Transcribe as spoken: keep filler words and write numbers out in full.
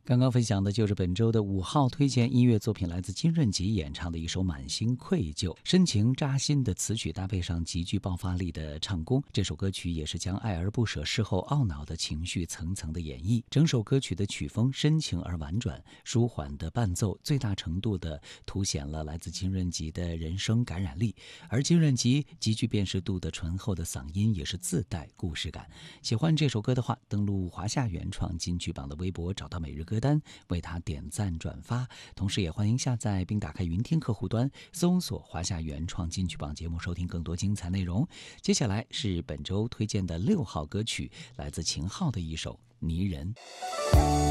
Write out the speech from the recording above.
刚刚分享的就是本周的五号推荐音乐作品，来自金润吉演唱的一首《满心愧疚》，深情扎心的词曲搭配上极具爆发力的唱功，这首歌曲也是将爱而不舍、事后懊恼的情绪层层的演绎。整首歌曲的曲风深情而婉转，舒缓的伴奏最大程度的凸显了来自金润吉的人生感染力，而金润吉极具辨识度的醇厚的嗓音也是自带故事感。喜欢这首歌的话，登录华夏原创金曲榜的微博，找到每日歌单，为他点赞转发，同时也欢迎下载并打开云听客户端，搜索华夏原创金曲榜节目，收听更多精彩内容。接下来是本周推荐的六号歌曲，来自秦昊的一首《泥人》。